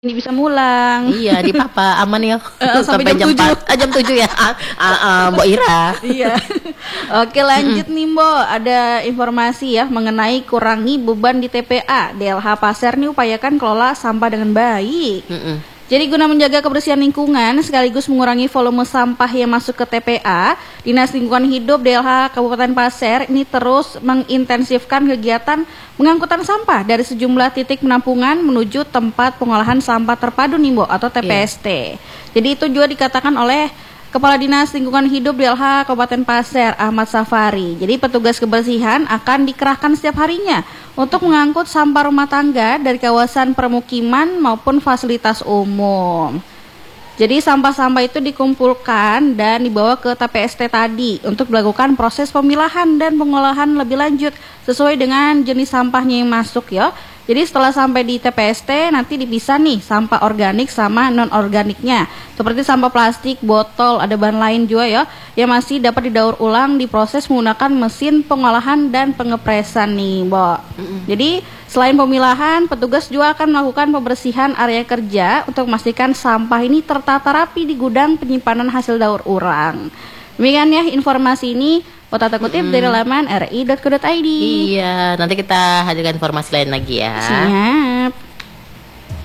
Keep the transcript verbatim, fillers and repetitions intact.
Ini bisa ngulang. Iya, di Papa aman ya. Uh, sampai, sampai jam tujuh. empat, ah, jam tujuh ya. Ah, ah, ah, Mbok Ira. Iya. Oke, lanjut nih, Mbok. Ada informasi ya mengenai kurangi beban di T P A. D L H Pasir nih upayakan kelola sampah dengan baik. Mm-mm. Jadi guna menjaga kebersihan lingkungan sekaligus mengurangi volume sampah yang masuk ke T P A, Dinas Lingkungan Hidup D L H Kabupaten Pasir ini terus mengintensifkan kegiatan pengangkutan sampah dari sejumlah titik penampungan menuju tempat pengolahan sampah terpadu nih, Mbok, atau T P S T. Yeah. Jadi itu juga dikatakan oleh Kepala Dinas Lingkungan Hidup D L H Kabupaten Pasir, Ahmad Safari. Jadi petugas kebersihan akan dikerahkan setiap harinya untuk mengangkut sampah rumah tangga dari kawasan permukiman maupun fasilitas umum. Jadi sampah-sampah itu dikumpulkan dan dibawa ke T P S T tadi untuk dilakukan proses pemilahan dan pengolahan lebih lanjut sesuai dengan jenis sampahnya yang masuk ya. Jadi setelah sampai di T P S T nanti dipisah nih sampah organik sama non-organiknya. Seperti sampah plastik, botol, ada bahan lain juga ya yang masih dapat didaur ulang diproses menggunakan mesin pengolahan dan pengepresan nih, Mbak. Mm-hmm. Jadi selain pemilahan, petugas juga akan melakukan pembersihan area kerja untuk memastikan sampah ini tertata rapi di gudang penyimpanan hasil daur ulang. Demikian ya informasi ini. Tata kutip mm-hmm. dari laman r i dot co dot i d. Iya, nanti kita hadirkan informasi lain lagi ya. Siap.